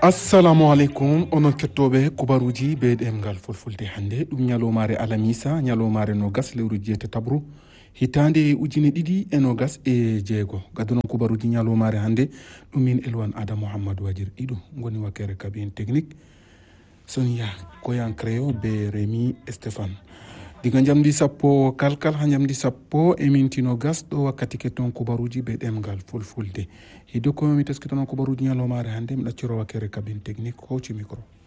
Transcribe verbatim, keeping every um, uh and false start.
assalamu alaikum onon kettoɓe kubaruji be ɗemgal fulfulde hande ɗum ñalomare alamisa ñalomare no gas lewru jeeta tabru hitande ujune ɗiɗi e no gas e jeego gaddunon kubaruji ñalomare hande ɗum min elwan ada mouhammadou wadir ɗiɗo goni wakkere cabine technique sonia koyan créo be rémi stéphane diga jamdi sappo kalkal ha jamdi sappo e mintino gas ɗo wakkati ketton kubaruji be ɗemgal fulfulde hiddo komi teskitonon kubaruji ñalomare hande mi ɗacciro wakkere cabine technique howci micro